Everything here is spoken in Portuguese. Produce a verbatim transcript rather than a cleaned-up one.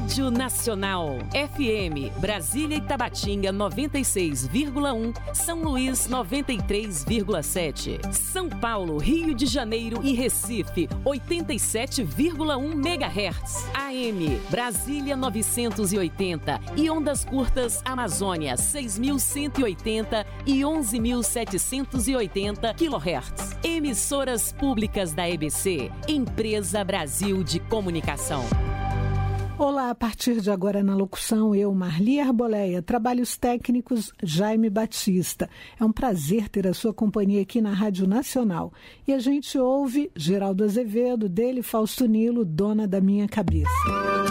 Rádio Nacional. F M, Brasília e Tabatinga noventa e seis vírgula um, São Luís noventa e três vírgula sete. São Paulo, Rio de Janeiro e Recife oitenta e sete vírgula um megahertz. A M, Brasília novecentos e oitenta e ondas curtas Amazônia seis mil cento e oitenta e onze mil setecentos e oitenta quilohertz. Emissoras públicas da E B C, Empresa Brasil de Comunicação. Olá, a partir de agora na locução, eu, Marli Arboleia, trabalhos técnicos, Jaime Batista. É um prazer ter a sua companhia aqui na Rádio Nacional. E a gente ouve Geraldo Azevedo, dele Fausto Nilo, Dona da Minha Cabeça.